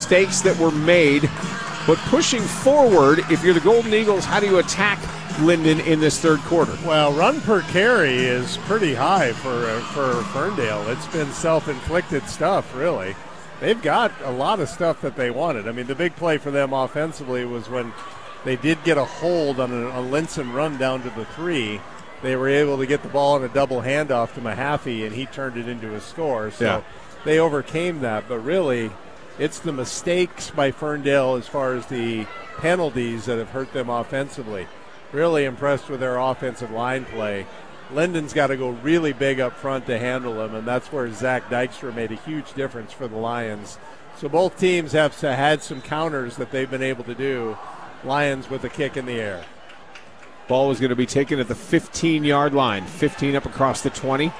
mistakes that were made. But pushing forward, if you're the Golden Eagles, how do you attack Linden in this third quarter? Well, run per carry is pretty high for Ferndale. It's been self-inflicted stuff, really. They've got a lot of stuff that they wanted. I mean, the big play for them offensively was when they did get a hold on a Linson run down to the 3. They were able to get the ball in a double handoff to Mahaffey, and he turned it into a score. So they overcame that. But really, it's the mistakes by Ferndale as far as the penalties that have hurt them offensively. Really impressed with their offensive line play. Linden's got to go really big up front to handle them, and that's where Zach Dykstra made a huge difference for the Lions. So both teams have had some counters that they've been able to do. Lions with a kick in the air. Ball was going to be taken at the 15-yard line. 15 up across the 20.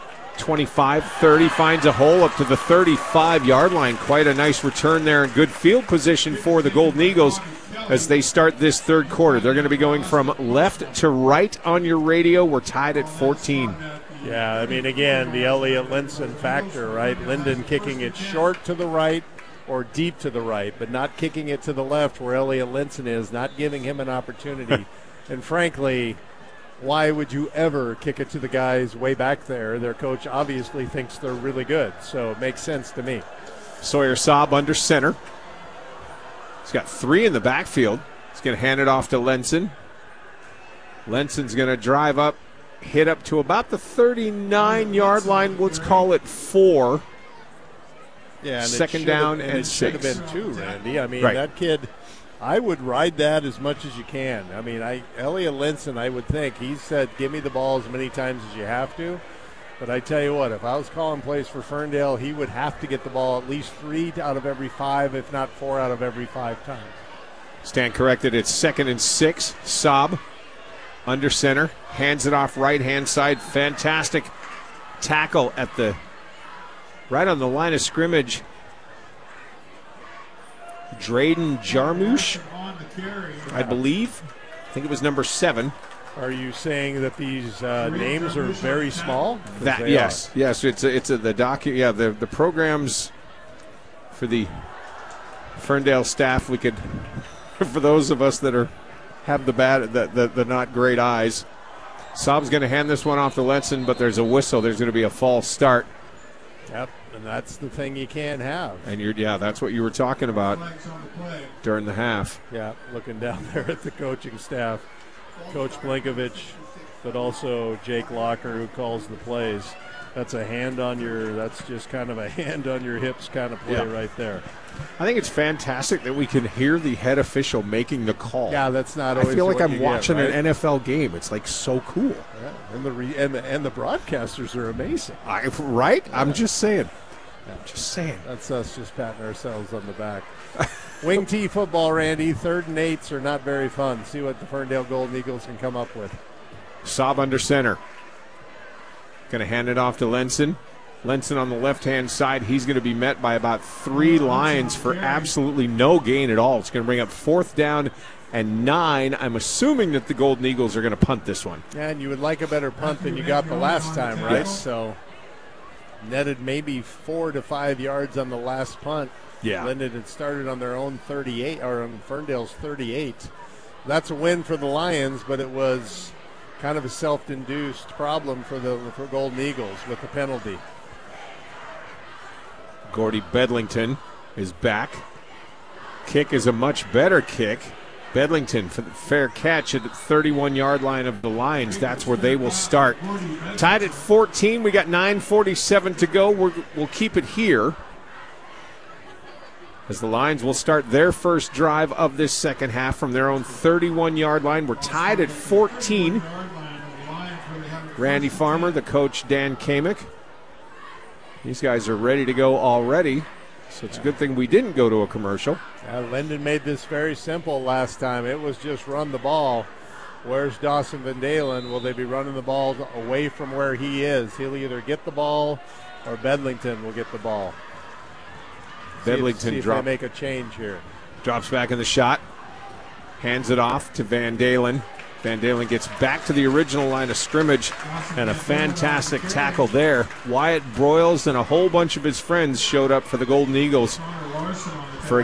25, 30, finds a hole up to the 35-yard line. Quite a nice return there and good field position for the Golden Eagles as they start this third quarter. They're going to be going from left to right on your radio. We're tied at 14. Yeah, I mean, again, the Elliott Linson factor, right? Linden kicking it short to the right or deep to the right, but not kicking it to the left where Elliott Linson is, not giving him an opportunity. And frankly, why would you ever kick it to the guys way back there? Their coach obviously thinks they're really good, so it makes sense to me. Sawyer Saab under center. He's got 3 in the backfield. He's going to hand it off to Lenson. Lenson's going to drive up, hit up to about the 39-yard line. Let's call it 4. Yeah, and second down and it 6. should have been 2, Randy. I mean, that kid, I would ride that as much as you can. I mean, Elliott Linson, I would think, he said, give me the ball as many times as you have to. But I tell you what, if I was calling plays for Ferndale, he would have to get the ball at least 3 out of every 5, if not 4 out of every 5 times. Stand corrected. It's 2nd and 6. Saab under center. Hands it off right-hand side. Fantastic tackle at the right on the line of scrimmage. Drayden Jarmusch, I believe. I think it was number 7. Are you saying that these names are very small? Yes. It's the programs for the Ferndale staff. We could, for those of us that have the not great eyes. Saab's going to hand this one off to Lenson, but there's a whistle. There's going to be a false start. Yep, and that's the thing you can't have. And that's what you were talking about during the half. Yeah, looking down there at the coaching staff. Coach Blinkovich, but also Jake Locker, who calls the plays. That's just kind of a hand on your hips kind of play right there. I think it's fantastic that we can hear the head official making the call. Yeah, that's not always. I feel like I'm watching an NFL game. It's like so cool. Yeah, and the broadcasters are amazing. Right? I'm just saying. That's us just patting ourselves on the back. Wing T football, Randy. 3rd and 8s are not very fun. See what the Ferndale Golden Eagles can come up with. Saab under center. Going to hand it off to Lenson. Lenson on the left-hand side. He's going to be met by about 3 Lions for absolutely no gain at all. It's going to bring up 4th down and 9. I'm assuming that the Golden Eagles are going to punt this one. Yeah, and you would like a better punt than you got the last time, right? Yes. So netted maybe 4 to 5 yards on the last punt. Yeah. Linden had started on their own 38, or on Ferndale's 38. That's a win for the Lions, but it was kind of a self-induced problem for Golden Eagles with the penalty. Gordy Bedlington is back. Kick is a much better kick. Bedlington for the fair catch at the 31-yard line of the Lions. That's where they will start. Tied at 14. We got 9:47 to go. We'll keep it here as the Lions will start their first drive of this second half from their own 31-yard line. We're tied at 14. Randy Farmer, the coach, Dan Kamick. These guys are ready to go already, so it's a good thing we didn't go to a commercial. Linden made this very simple last time. It was just run the ball. Where's Dawson Van Dalen? Will they be running the ball away from where he is? He'll either get the ball or Bedlington will get the ball. Bedlington see if they make a change here. Drops back in the shot. Hands it off to Van Dalen. Van Dalen gets back to the original line of scrimmage, and a fantastic tackle there. Wyatt Broyles and a whole bunch of his friends showed up for the Golden Eagles